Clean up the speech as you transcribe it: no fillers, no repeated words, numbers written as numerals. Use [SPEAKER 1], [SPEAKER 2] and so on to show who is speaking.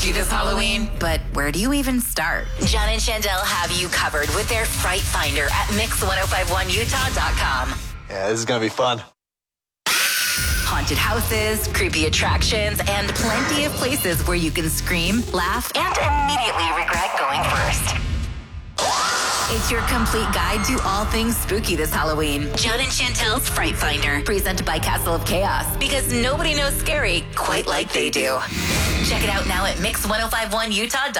[SPEAKER 1] spooky this Halloween. But where do you even start? John and Shandell have you covered with their Fright Finder at mix1051utah.com.
[SPEAKER 2] Yeah, this is going to be fun.
[SPEAKER 1] Haunted houses, creepy attractions, and plenty of places where you can scream, laugh, and immediately regret going first. It's your complete guide to all things spooky this Halloween. John and Chantel's Fright Finder, presented by Castle of Chaos, because nobody knows scary quite like they do. Check it out now at mix1051utah.com.